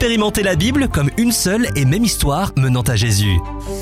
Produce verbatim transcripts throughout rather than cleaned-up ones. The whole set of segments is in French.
Expérimentez la Bible comme une seule et même histoire menant à Jésus.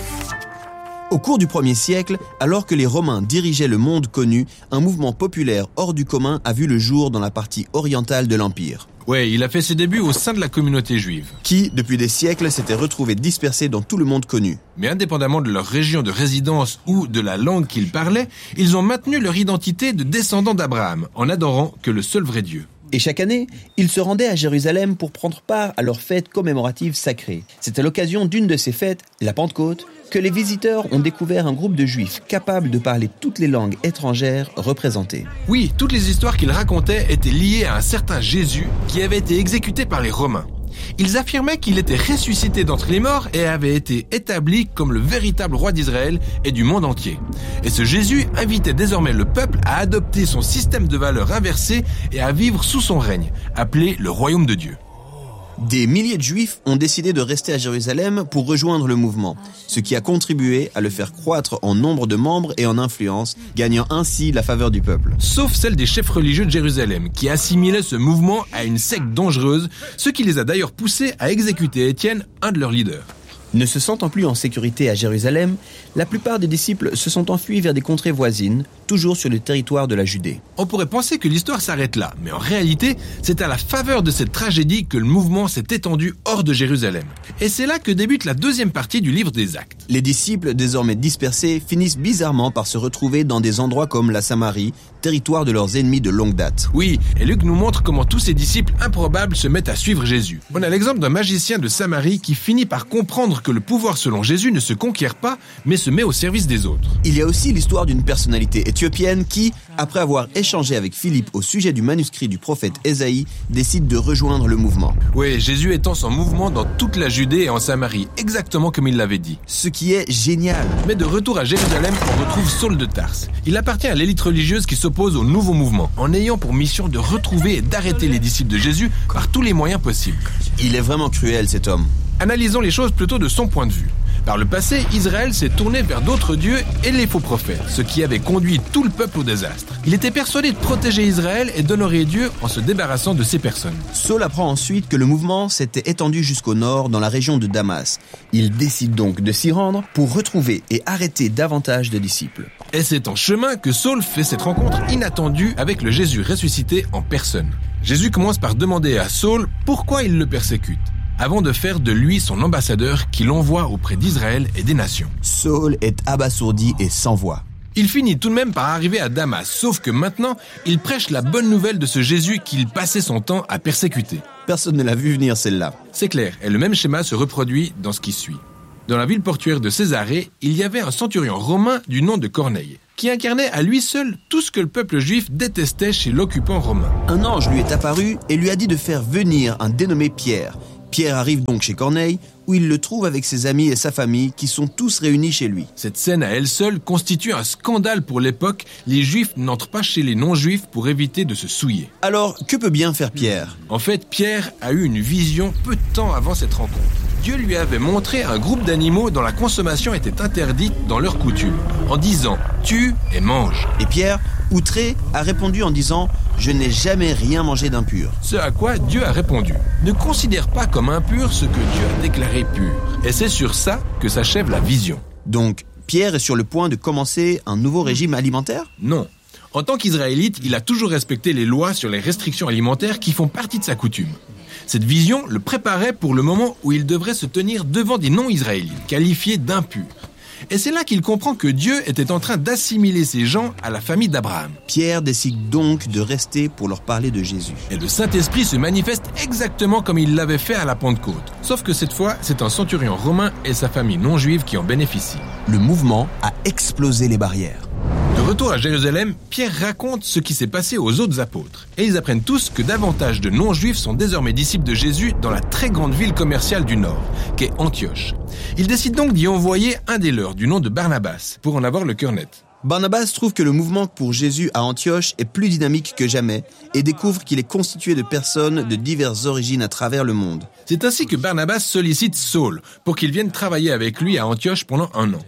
Au cours du premier siècle, alors que les Romains dirigeaient le monde connu, un mouvement populaire hors du commun a vu le jour dans la partie orientale de l'Empire. Ouais, il a fait ses débuts au sein de la communauté juive. Qui, depuis des siècles, s'était retrouvé dispersés dans tout le monde connu. Mais indépendamment de leur région de résidence ou de la langue qu'ils parlaient, ils ont maintenu leur identité de descendants d'Abraham, en adorant que le seul vrai Dieu. Et chaque année, ils se rendaient à Jérusalem pour prendre part à leur fête commémorative sacrée. C'est à l'occasion d'une de ces fêtes, la Pentecôte, que les visiteurs ont découvert un groupe de juifs capables de parler toutes les langues étrangères représentées. Oui, toutes les histoires qu'ils racontaient étaient liées à un certain Jésus qui avait été exécuté par les Romains. Ils affirmaient qu'il était ressuscité d'entre les morts et avait été établi comme le véritable roi d'Israël et du monde entier. Et ce Jésus invitait désormais le peuple à adopter son système de valeurs inversé et à vivre sous son règne, appelé le royaume de Dieu. Des milliers de Juifs ont décidé de rester à Jérusalem pour rejoindre le mouvement, ce qui a contribué à le faire croître en nombre de membres et en influence, gagnant ainsi la faveur du peuple. Sauf celle des chefs religieux de Jérusalem, qui assimilaient ce mouvement à une secte dangereuse, ce qui les a d'ailleurs poussés à exécuter Étienne, un de leurs leaders. Ne se sentant plus en sécurité à Jérusalem, la plupart des disciples se sont enfuis vers des contrées voisines, toujours sur le territoire de la Judée. On pourrait penser que l'histoire s'arrête là, mais en réalité, c'est à la faveur de cette tragédie que le mouvement s'est étendu hors de Jérusalem. Et c'est là que débute la deuxième partie du livre des Actes. Les disciples, désormais dispersés, finissent bizarrement par se retrouver dans des endroits comme la Samarie, territoire de leurs ennemis de longue date. Oui, et Luc nous montre comment tous ces disciples improbables se mettent à suivre Jésus. On a l'exemple d'un magicien de Samarie qui finit par comprendre que le pouvoir selon Jésus ne se conquiert pas, mais se met au service des autres. Il y a aussi l'histoire d'une personnalité éthiopienne qui, après avoir échangé avec Philippe au sujet du manuscrit du prophète Ésaïe, décide de rejoindre le mouvement. Oui, Jésus étend son mouvement dans toute la Judée et en Samarie, exactement comme il l'avait dit. Ce qui est génial. Mais de retour à Jérusalem, on retrouve Saul de Tarse. Il appartient à l'élite religieuse qui s'oppose au nouveau mouvement, en ayant pour mission de retrouver et d'arrêter les disciples de Jésus par tous les moyens possibles. Il est vraiment cruel, cet homme. Analysons les choses plutôt de son point de vue. Par le passé, Israël s'est tourné vers d'autres dieux et les faux prophètes, ce qui avait conduit tout le peuple au désastre. Il était persuadé de protéger Israël et d'honorer Dieu en se débarrassant de ces personnes. Saul apprend ensuite que le mouvement s'était étendu jusqu'au nord, dans la région de Damas. Il décide donc de s'y rendre pour retrouver et arrêter davantage de disciples. Et c'est en chemin que Saul fait cette rencontre inattendue avec le Jésus ressuscité en personne. Jésus commence par demander à Saul pourquoi il le persécute, avant de faire de lui son ambassadeur qui l'envoie auprès d'Israël et des nations. Saul est abasourdi et sans voix. Il finit tout de même par arriver à Damas, sauf que maintenant, il prêche la bonne nouvelle de ce Jésus qu'il passait son temps à persécuter. Personne ne l'a vu venir celle-là. C'est clair, et le même schéma se reproduit dans ce qui suit. Dans la ville portuaire de Césarée, il y avait un centurion romain du nom de Corneille, qui incarnait à lui seul tout ce que le peuple juif détestait chez l'occupant romain. Un ange lui est apparu et lui a dit de faire venir un dénommé Pierre. Pierre arrive donc chez Corneille, où il le trouve avec ses amis et sa famille, qui sont tous réunis chez lui. Cette scène à elle seule constitue un scandale pour l'époque. Les juifs n'entrent pas chez les non-juifs pour éviter de se souiller. Alors, que peut bien faire Pierre ? En fait, Pierre a eu une vision peu de temps avant cette rencontre. Dieu lui avait montré un groupe d'animaux dont la consommation était interdite dans leurs coutumes, en disant « tue et mange ». Et Pierre, outré, a répondu en disant « je n'ai jamais rien mangé d'impur ». Ce à quoi Dieu a répondu « ne considère pas comme impur ce que Dieu a déclaré pur ». Et c'est sur ça que s'achève la vision. Donc, Pierre est sur le point de commencer un nouveau régime alimentaire ? Non. En tant qu'Israélite, il a toujours respecté les lois sur les restrictions alimentaires qui font partie de sa coutume. Cette vision le préparait pour le moment où il devrait se tenir devant des non-israélites, qualifiés d'impurs. Et c'est là qu'il comprend que Dieu était en train d'assimiler ces gens à la famille d'Abraham. Pierre décide donc de rester pour leur parler de Jésus. Et le Saint-Esprit se manifeste exactement comme il l'avait fait à la Pentecôte. Sauf que cette fois, c'est un centurion romain et sa famille non-juive qui en bénéficient. Le mouvement a explosé les barrières. De retour à Jérusalem, Pierre raconte ce qui s'est passé aux autres apôtres. Et ils apprennent tous que davantage de non-juifs sont désormais disciples de Jésus dans la très grande ville commerciale du Nord, qu'est Antioche. Ils décident donc d'y envoyer un des leurs, du nom de Barnabas, pour en avoir le cœur net. Barnabas trouve que le mouvement pour Jésus à Antioche est plus dynamique que jamais et découvre qu'il est constitué de personnes de diverses origines à travers le monde. C'est ainsi que Barnabas sollicite Saul pour qu'il vienne travailler avec lui à Antioche pendant un an.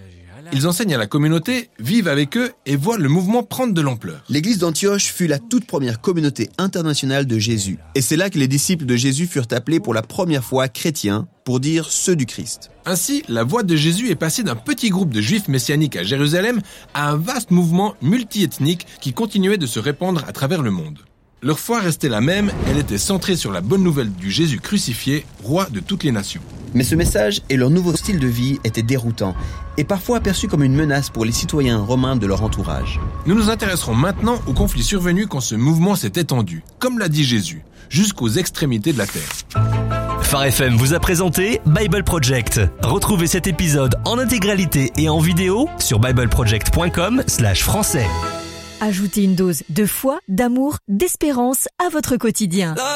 Ils enseignent à la communauté, vivent avec eux et voient le mouvement prendre de l'ampleur. L'église d'Antioche fut la toute première communauté internationale de Jésus. Et c'est là que les disciples de Jésus furent appelés pour la première fois chrétiens, pour dire ceux du Christ. Ainsi, la voix de Jésus est passée d'un petit groupe de juifs messianiques à Jérusalem à un vaste mouvement multiethnique qui continuait de se répandre à travers le monde. Leur foi restait la même, elle était centrée sur la bonne nouvelle du Jésus crucifié, roi de toutes les nations. Mais ce message et leur nouveau style de vie étaient déroutants et parfois aperçus comme une menace pour les citoyens romains de leur entourage. Nous nous intéresserons maintenant au conflit survenu quand ce mouvement s'est étendu, comme l'a dit Jésus, jusqu'aux extrémités de la terre. Phare F M vous a présenté Bible Project. Retrouvez cet épisode en intégralité et en vidéo sur bibleproject point com slash français. Ajoutez une dose de foi, d'amour, d'espérance à votre quotidien.